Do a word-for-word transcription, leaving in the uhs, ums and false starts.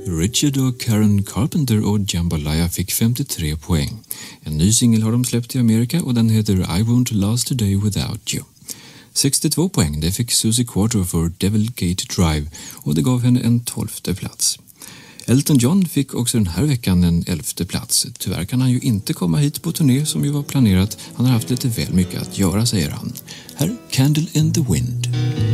Richard och Karen Carpenter och Jambalaya fick femtiotre poäng. En ny singel har de släppt i Amerika och den heter I Won't Last a Day Without You. sextiotvå poäng det fick Susie Quarter för Devil Gate Drive och det gav henne en tolfte plats. Elton John fick också den här veckan en elfte plats. Tyvärr kan han ju inte komma hit på turné som ju var planerat. Han har haft lite väl mycket att göra, säger han. Här Candle in the Wind.